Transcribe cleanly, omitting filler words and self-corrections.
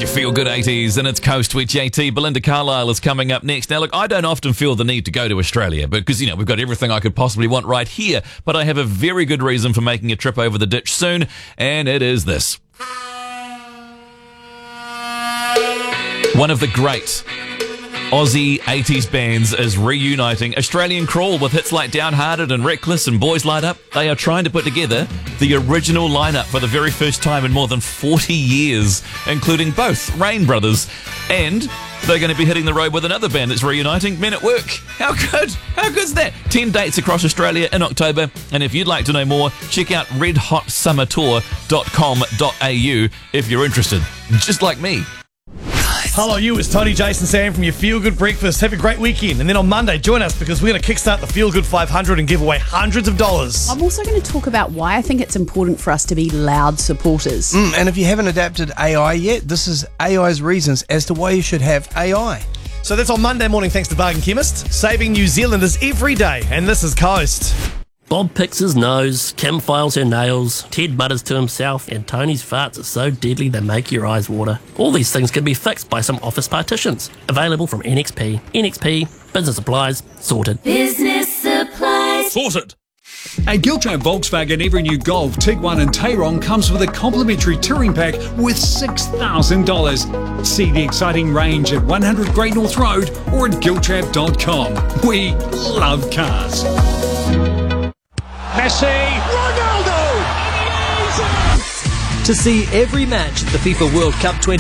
your feel-good 80s, and it's Coast with JT. Belinda Carlisle is coming up next. Now, look, I don't often feel the need to go to Australia because, we've got everything I could possibly want right here, but I have a very good reason for making a trip over the ditch soon, and it is this. One of the great Aussie 80s bands is reuniting. Australian Crawl, with hits like Downhearted and Reckless and Boys Light Up, they are trying to put together the original lineup for the very first time in more than 40 years, including both Rain Brothers. And they're going to be hitting the road with another band that's reuniting, Men at Work. How good? How good's that? 10 dates across Australia in October. And if you'd like to know more, check out redhotsummertour.com.au if you're interested, just like me. Hello, you. It's Tony, Jason, Sam from your Feel Good Breakfast. Have a great weekend. And then on Monday, join us because we're going to kickstart the Feel Good 500 and give away hundreds of dollars. I'm also going to talk about why I think it's important for us to be loud supporters. And if you haven't adapted AI yet, this is AI's reasons as to why you should have AI. So that's on Monday morning, thanks to Bargain Chemist, saving New Zealanders every day. And this is Coast. Bob picks his nose, Kim files her nails, Ted mutters to himself, and Tony's farts are so deadly they make your eyes water. All these things can be fixed by some office partitions. Available from NXP. NXP, business supplies, sorted. Business supplies. Sorted. At Giltrap Volkswagen, every new Golf, Tiguan and Tayron comes with a complimentary touring pack worth $6,000. See the exciting range at 100 Great North Road or at giltrap.com. We love cars. Messi, Ronaldo! To see every match at the FIFA World Cup 20